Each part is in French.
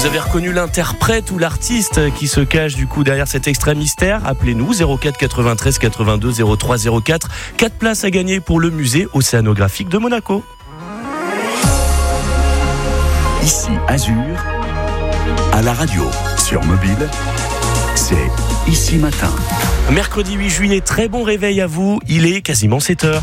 avez reconnu l'interprète ou l'artiste qui se cache du coup derrière cet extrait mystère? Appelez-nous 04 93 82 03 04. 4 places à gagner pour le musée océanographique de Monaco. Ici Azur, à la radio, sur mobile, c'est Ici Matin. Mercredi 8 juillet, très bon réveil à vous, il est quasiment 7h.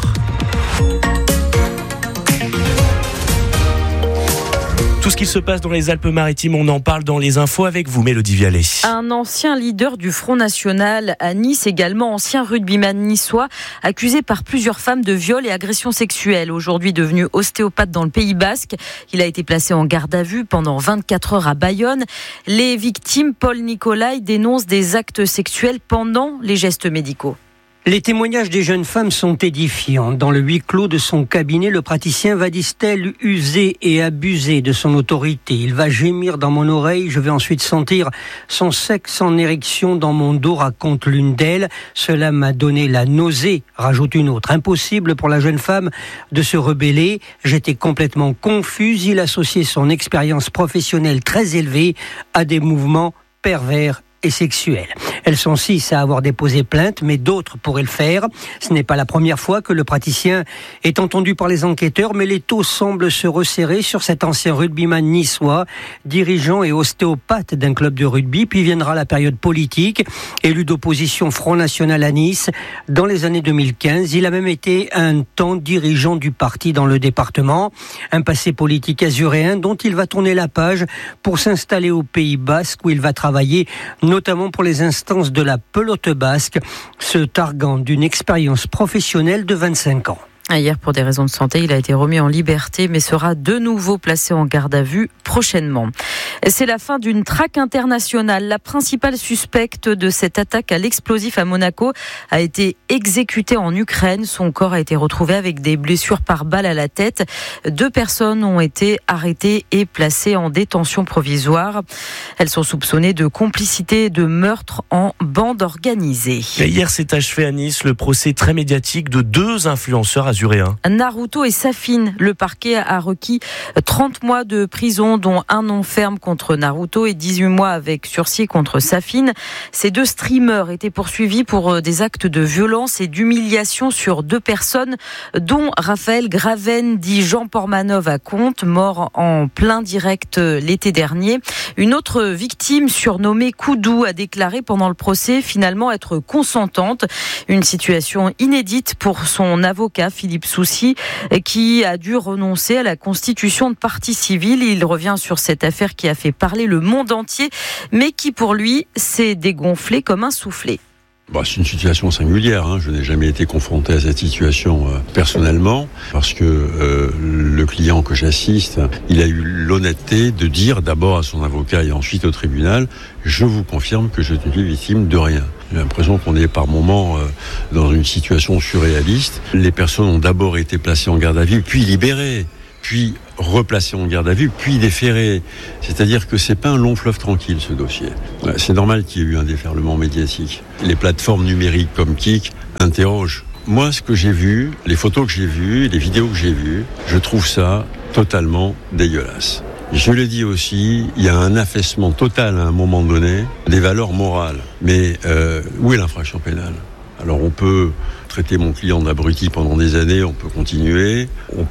Tout ce qui se passe dans les Alpes-Maritimes, on en parle dans les infos avec vous, Mélodie Vialet. Un ancien leader du Front National à Nice, également ancien rugbyman niçois, accusé par plusieurs femmes de viol et agression sexuelle. Aujourd'hui devenu ostéopathe dans le Pays Basque, il a été placé en garde à vue pendant 24 heures à Bayonne. Les victimes, Paul Nicolai, dénoncent des actes sexuels pendant les gestes médicaux. Les témoignages des jeunes femmes sont édifiants. Dans le huis clos de son cabinet, le praticien va, disent-elles, user et abuser de son autorité. Il va gémir dans mon oreille, je vais ensuite sentir son sexe en érection dans mon dos, raconte l'une d'elles. Cela m'a donné la nausée, rajoute une autre. Impossible pour la jeune femme de se rebeller. J'étais complètement confuse. Il associait son expérience professionnelle très élevée à des mouvements pervers et sexuels. Elles sont 6 à avoir déposé plainte, mais d'autres pourraient le faire. Ce n'est pas la première fois que le praticien est entendu par les enquêteurs, mais les taux semblent se resserrer sur cet ancien rugbyman niçois, dirigeant et ostéopathe d'un club de rugby. Puis viendra la période politique, élu d'opposition Front National à Nice. Dans les années 2015, il a même été un temps dirigeant du parti dans le département. Un passé politique azuréen dont il va tourner la page pour s'installer au Pays Basque, où il va travailler notamment pour les instances de la pelote basque, se targuant d'une expérience professionnelle de 25 ans. Hier, pour des raisons de santé, il a été remis en liberté, mais sera de nouveau placé en garde à vue prochainement. C'est la fin d'une traque internationale. La principale suspecte de cette attaque à l'explosif à Monaco a été exécutée en Ukraine. Son corps a été retrouvé avec des blessures par balle à la tête. 2 personnes ont été arrêtées et placées en détention provisoire. Elles sont soupçonnées de complicité de meurtre en bande organisée. Et hier s'est achevé à Nice le procès très médiatique de 2 influenceurs azuréens. Naruto et Safine. Le parquet a requis 30 mois de prison, dont 1 an ferme contre Naruto et 18 mois avec sursis contre Safine. Ces 2 streamers étaient poursuivis pour des actes de violence et d'humiliation sur 2 personnes, dont Raphaël Graven, dit Jean Portmanov à Contes, mort en plein direct l'été dernier. Une autre victime, surnommée Koudou, a déclaré pendant le procès finalement être consentante. Une situation inédite pour son avocat Philippe Soucy, qui a dû renoncer à la constitution de partie civile. Il revient sur cette affaire qui a fait parler le monde entier, mais qui pour lui s'est dégonflée comme un soufflet. C'est une situation singulière. Je n'ai jamais été confronté à cette situation personnellement, parce que le client que j'assiste, il a eu l'honnêteté de dire d'abord à son avocat et ensuite au tribunal: je vous confirme que je ne suis victime de rien. J'ai l'impression qu'on est par moments dans une situation surréaliste. Les personnes ont d'abord été placées en garde à vue, puis libérées, puis replacées en garde à vue, puis déférées. C'est-à-dire que c'est pas un long fleuve tranquille, ce dossier. C'est normal qu'il y ait eu un déferlement médiatique. Les plateformes numériques comme Kik interrogent. Moi, ce que j'ai vu, les photos que j'ai vues, les vidéos que j'ai vues, je trouve ça totalement dégueulasse. Je l'ai dit aussi, il y a un affaissement total à un moment donné des valeurs morales. Mais où est l'infraction pénale ? Alors on peut traiter mon client d'abruti pendant des années, on peut continuer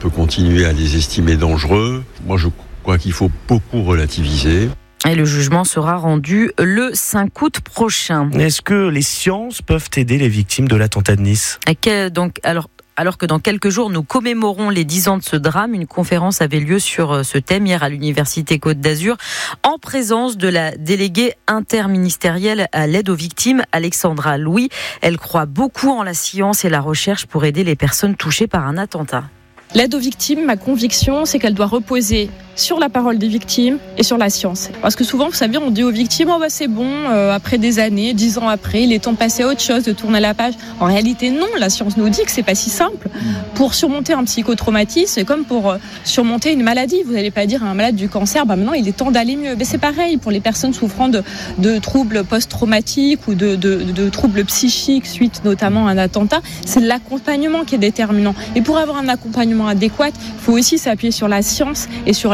à les estimer dangereux. Moi je crois qu'il faut beaucoup relativiser. Et le jugement sera rendu le 5 août prochain. Est-ce que les sciences peuvent aider les victimes de l'attentat de Nice ? Alors que dans quelques jours, nous commémorons les 10 ans de ce drame, une conférence avait lieu sur ce thème hier à l'Université Côte d'Azur, en présence de la déléguée interministérielle à l'aide aux victimes, Alexandra Louis. Elle croit beaucoup en la science et la recherche pour aider les personnes touchées par un attentat. L'aide aux victimes, ma conviction, c'est qu'elle doit reposer sur la parole des victimes et sur la science. Parce que souvent, vous savez, on dit aux victimes, c'est bon, après des années, 10 ans après, il est temps de passer à autre chose, de tourner la page. En réalité, non, la science nous dit que c'est pas si simple. Pour surmonter un psychotraumatisme, c'est comme pour surmonter une maladie. Vous n'allez pas dire à un malade du cancer, maintenant il est temps d'aller mieux. Mais c'est pareil pour les personnes souffrant de troubles post-traumatiques ou de troubles psychiques suite notamment à un attentat. C'est l'accompagnement qui est déterminant. Et pour avoir un accompagnement adéquat, il faut aussi s'appuyer sur la science et sur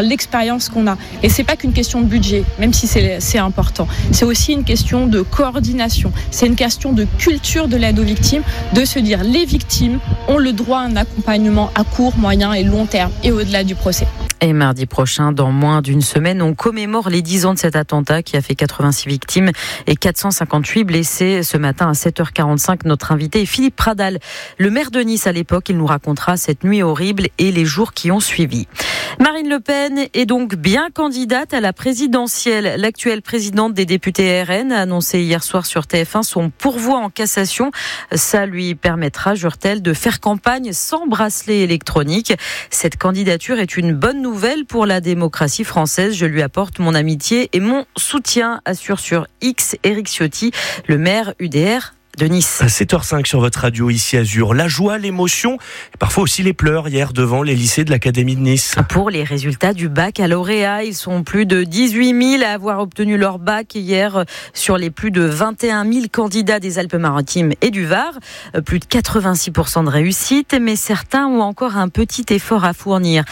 l'expérience qu'on a. Et c'est pas qu'une question de budget, même si c'est important. C'est aussi une question de coordination. C'est une question de culture de l'aide aux victimes, de se dire les victimes ont le droit à un accompagnement à court, moyen et long terme et au-delà du procès. Et mardi prochain, dans moins d'une semaine, on commémore les 10 ans de cet attentat qui a fait 86 victimes et 458 blessés. Ce matin à 7h45, notre invité est Philippe Pradal, le maire de Nice à l'époque. Il nous racontera cette nuit horrible et les jours qui ont suivi. Marine Le Pen est donc bien candidate à la présidentielle. L'actuelle présidente des députés RN a annoncé hier soir sur TF1 son pourvoi en cassation. Ça lui permettra, jure-t-elle, de faire campagne sans bracelet électronique. Cette candidature est une bonne nouvelle pour la démocratie française. Je lui apporte mon amitié et mon soutien, assure sur X Éric Ciotti, le maire UDR de Nice. 7h05 sur votre radio ici Azur. La joie, l'émotion et parfois aussi les pleurs hier devant les lycées de l'Académie de Nice. Pour les résultats du baccalauréat, ils sont plus de 18 000 à avoir obtenu leur bac hier sur les plus de 21 000 candidats des Alpes-Maritimes et du Var. Plus de 86% de réussite, mais certains ont encore un petit effort à fournir.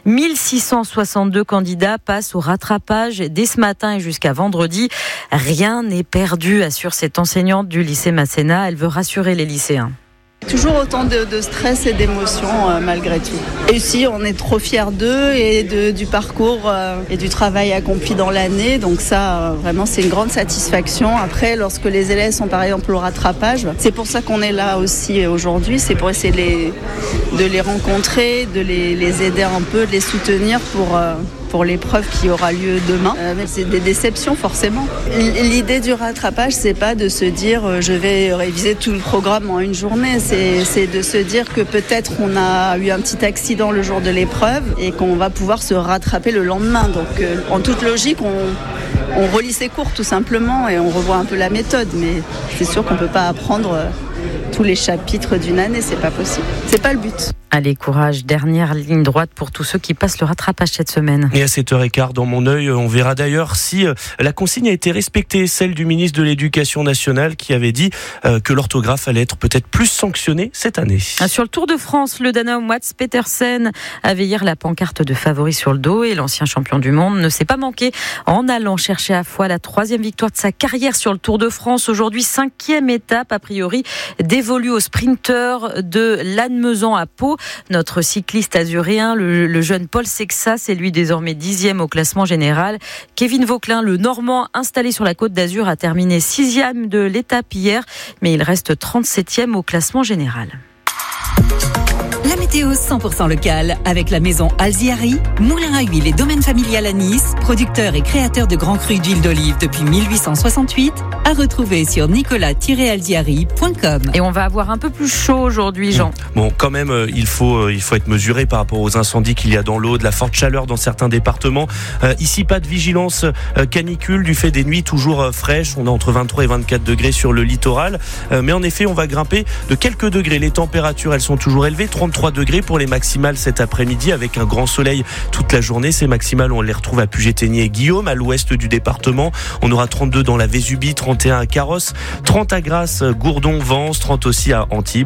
1662 candidats passent au rattrapage dès ce matin et jusqu'à vendredi. Rien n'est perdu, assure cette enseignante du lycée Masséna. Elle veut rassurer les lycéens. Toujours autant de stress et d'émotions malgré tout. Et aussi, on est trop fiers d'eux et du parcours et du travail accompli dans l'année. Donc ça, vraiment, c'est une grande satisfaction. Après, lorsque les élèves sont par exemple au rattrapage, c'est pour ça qu'on est là aussi aujourd'hui. C'est pour essayer de les rencontrer, de les aider un peu, de les soutenir pour l'épreuve qui aura lieu demain. Mais c'est des déceptions forcément. L'idée du rattrapage, c'est pas de se dire je vais réviser tout le programme en une journée. C'est de se dire que peut-être on a eu un petit accident le jour de l'épreuve et qu'on va pouvoir se rattraper le lendemain. Donc en toute logique, on relit ses cours tout simplement et on revoit un peu la méthode. Mais c'est sûr qu'on peut pas apprendre tous les chapitres d'une année, c'est pas possible. C'est pas le but. Allez, courage, dernière ligne droite pour tous ceux qui passent le rattrapage cette semaine. Et à 7h15, dans mon œil, on verra d'ailleurs si la consigne a été respectée, celle du ministre de l'Éducation nationale qui avait dit que l'orthographe allait être peut-être plus sanctionnée cette année. Sur le Tour de France, le Danois Mats Petersen avait hier la pancarte de favori sur le dos et l'ancien champion du monde ne s'est pas manqué en allant chercher à fois la 3e victoire de sa carrière sur le Tour de France. Aujourd'hui, 5e étape, a priori, dévolue au sprinter de Lannemezan à Pau. Notre cycliste azuréen, le jeune Paul Sexas, est lui désormais 10e au classement général. Kevin Vauquelin, le Normand installé sur la Côte d'Azur, a terminé 6e de l'étape hier, mais il reste 37e au classement général. La météo 100% locale avec la maison Alziari, moulin à huile et domaine familial à Nice, producteur et créateur de grands crus d'huile d'olive depuis 1868, à retrouver sur nicolas-alziari.com. Et on va avoir un peu plus chaud aujourd'hui, Jean. Bon, quand même, il faut être mesuré par rapport aux incendies qu'il y a dans l'eau, de la forte chaleur dans certains départements. Ici, pas de vigilance canicule du fait des nuits toujours fraîches. On est entre 23 et 24 degrés sur le littoral. Mais en effet, on va grimper de quelques degrés. Les températures, elles sont toujours élevées. 33 degrés pour les maximales cet après-midi avec un grand soleil toute la journée. Ces maximales, on les retrouve à Puget-Théniers et Guillaume, à l'ouest du département. On aura 32 dans la Vésubie, 31 à Carrosse, 30 à Grasse, Gourdon, Vence, 30 aussi à Antibes.